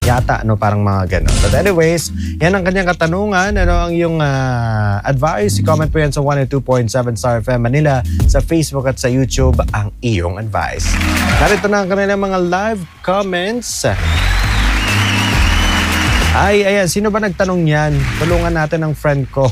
Yata, no? Parang mga ganon. But anyways, yan ang kanyang katanungan. Ano ang iyong advice? I-comment po yan sa 102.7 Star FM Manila, sa Facebook at sa YouTube ang iyong advice. Narito na ang kanilang mga live comments. Ay, ayan. Sino ba nagtanong yan? Tulungan natin ang friend ko.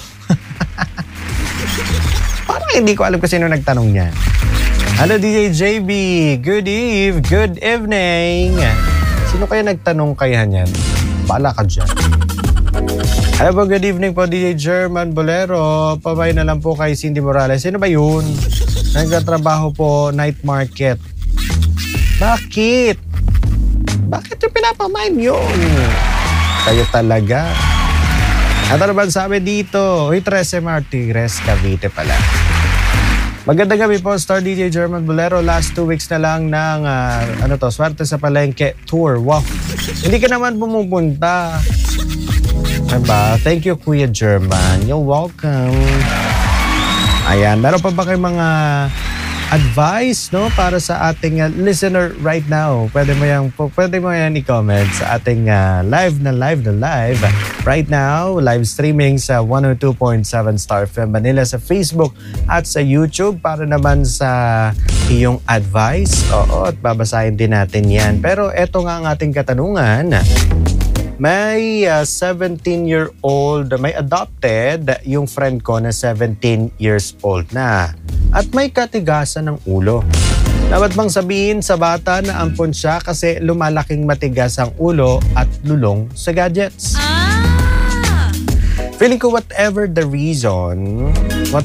Parang hindi ko alam kung sino nagtanong yan. Hello, DJ JB. Good evening. Sino kaya nagtanong kaya yan? Bala ka dyan. Hello po, good evening po, DJ German Bolero. Pabay na lang po kay Cindy Morales. Sino ba yun? Nagtatrabaho po, night market. Bakit? Bakit yung pinapamain yun? Kayo talaga. At ano ba sabi dito? Uy, 13 Martires, Cavite pala. Magandang gabi po, Star DJ German Bolero. Last 2 weeks na lang ng, Swerte sa Palengke Tour. Wow. Hindi ka naman pumupunta. Diba? Thank you, Kuya German. You're welcome. Ayan, meron pa ba kayong mga advice, no, para sa ating listener right now? Pwede mo yan i-comment sa ating live right now, live streaming sa 102.7 Star FM Manila sa Facebook at sa YouTube para naman sa iyong advice. Oo, at babasahin din natin yan. Pero eto nga ang ating katanungan. May 17-year-old, may adopted yung friend ko na 17 years old na. At may katigasan ng ulo. Dapat bang sabihin sa bata na ampon siya kasi lumalaking matigas ang ulo at lulong sa gadgets? Feeling ko whatever the reason,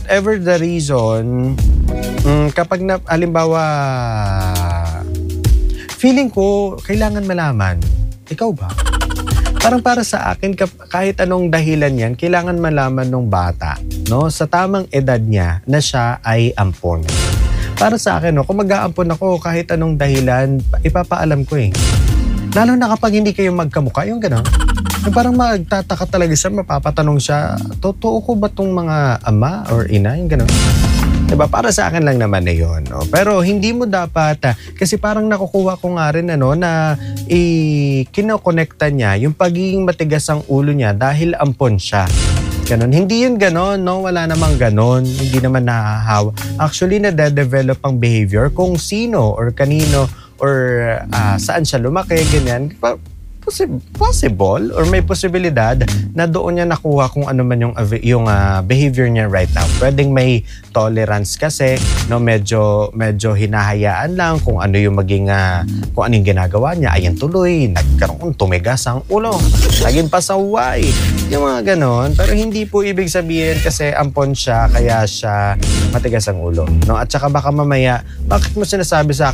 kapag halimbawa, feeling ko kailangan malaman. Ikaw ba? Parang para sa akin, kahit anong dahilan yan, kailangan malaman ng bata, no, sa tamang edad niya na siya ay ampon. Para sa akin, no, kung mag-aampon ako kahit anong dahilan, ipapaalam ko eh. Lalo na kapag hindi kayo magkamukha, yung gano'n. Yung parang magtataka talaga siya, mapapatanong siya, totoo ko ba itong mga ama or ina? Yung gano'n. Diba? Para sa akin lang naman na yun. No? Pero hindi mo dapat, kasi parang nakukuha ko nga rin na kinokonekta niya yung pagiging matigas ang ulo niya dahil ampon siya. Ganon. Hindi yun ganon, no? Wala namang ganon. Hindi naman nahahawa. Actually, nade-develop ang behavior kung sino or kanino or saan siya lumaki, ganyan. Possible or may posibilidad na doon niya nakuha kung ano man yung behavior niya right now. Pwedeng may tolerance kasi, no, medyo hinahayaan lang kung ano yung kung ano yung ginagawa niya. Ayan tuloy, nagkaroon, tumigas ang ulo, naging pasaway, yung mga ganon. Pero hindi po ibig sabihin kasi ampon siya, kaya siya matigas ang ulo, no? At saka baka mamaya, bakit mo sinasabi sa